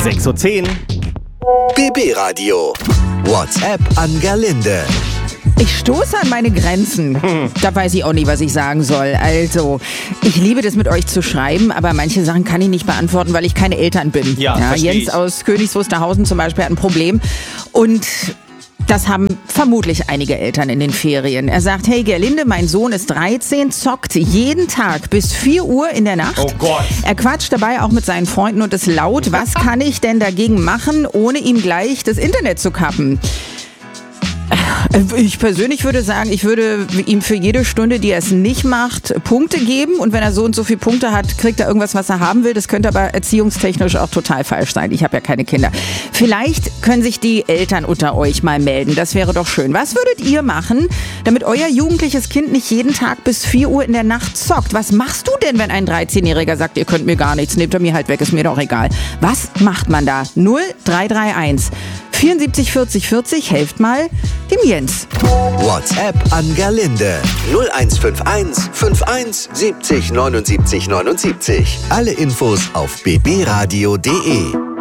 6:10 Uhr. BB Radio. WhatsApp an Gerlinde. Ich stoße an meine Grenzen. Da weiß ich auch nicht, was ich sagen soll. Also, ich liebe das mit euch zu schreiben, aber manche Sachen kann ich nicht beantworten, weil ich keine Eltern bin. Ja, Jens aus Königs Wusterhausen zum Beispiel hat ein Problem. Und das haben vermutlich einige Eltern in den Ferien. Er sagt, hey Gerlinde, mein Sohn ist 13, zockt jeden Tag bis 4 Uhr in der Nacht. Oh Gott. Er quatscht dabei auch mit seinen Freunden und ist laut. Was kann ich denn dagegen machen, ohne ihm gleich das Internet zu kappen? Ich persönlich würde sagen, ich würde ihm für jede Stunde, die er es nicht macht, Punkte geben. Und wenn er so und so viele Punkte hat, kriegt er irgendwas, was er haben will. Das könnte aber erziehungstechnisch auch total falsch sein. Ich habe ja keine Kinder. Vielleicht können sich die Eltern unter euch mal melden. Das wäre doch schön. Was würdet ihr machen, damit euer jugendliches Kind nicht jeden Tag bis 4 Uhr in der Nacht zockt? Was machst du denn, wenn ein 13-Jähriger sagt, ihr könnt mir gar nichts, nehmt er mir halt weg, ist mir doch egal. Was macht man da? 0331 74 40 40, helft mal dem Jens. WhatsApp an Gerlinde. 0151 51 70 79 79. Alle Infos auf bbradio.de.